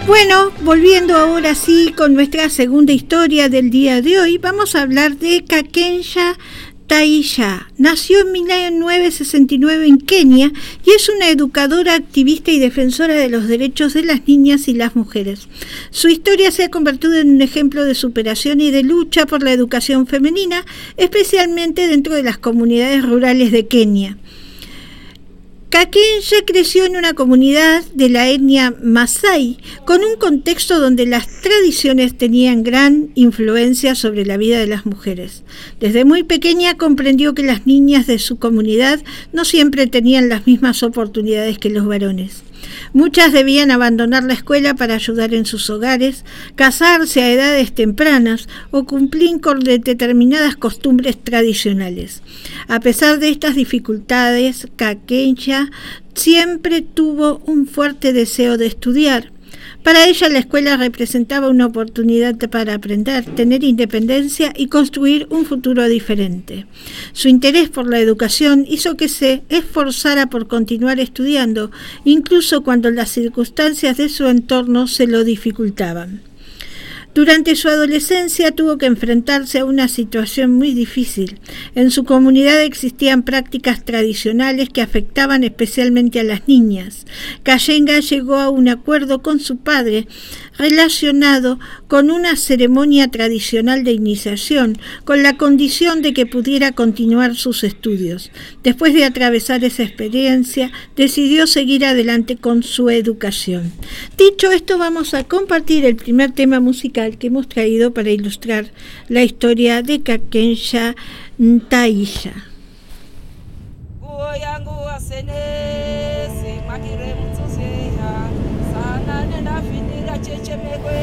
Bueno, volviendo ahora sí con nuestra segunda historia del día de hoy, vamos a hablar de Kakensha Taisha. Nació en 1969 en Kenia y es una educadora, activista y defensora de los derechos de las niñas y las mujeres. Su historia se ha convertido en un ejemplo de superación y de lucha por la educación femenina, especialmente dentro de las comunidades rurales de Kenia. Kakensha creció en una comunidad de la etnia Masái, con un contexto donde las tradiciones tenían gran influencia sobre la vida de las mujeres. Desde muy pequeña comprendió que las niñas de su comunidad no siempre tenían las mismas oportunidades que los varones. Muchas debían abandonar la escuela para ayudar en sus hogares, casarse a edades tempranas o cumplir con determinadas costumbres tradicionales. A pesar de estas dificultades, Kakensha siempre tuvo un fuerte deseo de estudiar. Para ella la escuela representaba una oportunidad para aprender, tener independencia y construir un futuro diferente. Su interés por la educación hizo que se esforzara por continuar estudiando, incluso cuando las circunstancias de su entorno se lo dificultaban. Durante su adolescencia tuvo que enfrentarse a una situación muy difícil. En su comunidad existían prácticas tradicionales que afectaban especialmente a las niñas. Kakensha llegó a un acuerdo con su padre relacionado con una ceremonia tradicional de iniciación, con la condición de que pudiera continuar sus estudios. Después de atravesar esa experiencia, decidió seguir adelante con su educación. Dicho esto, vamos a compartir el primer tema musical que hemos traído para ilustrar la historia de Kakensha Taisha. Cheche